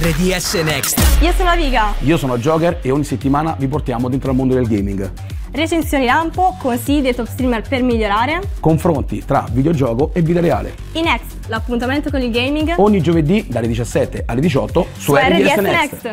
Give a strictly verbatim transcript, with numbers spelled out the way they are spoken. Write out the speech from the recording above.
R D S Next. Io sono Aviga. Io sono Joker e ogni settimana vi portiamo dentro al mondo del gaming. Recensioni lampo, consigli dei top streamer per migliorare. Confronti tra videogioco e vita reale. I Next, l'appuntamento con il gaming. Ogni giovedì dalle diciassette alle diciotto su, su R D S R D S Next. Next.